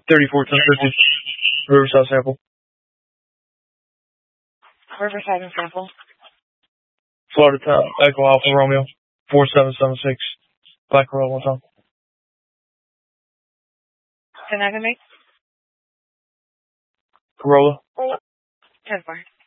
301450. Riverside sample. Riverside and sample. Florida Town, Echo Alpha Romeo, 4776. Black Corolla one time. Can I make? Corolla. 10-4.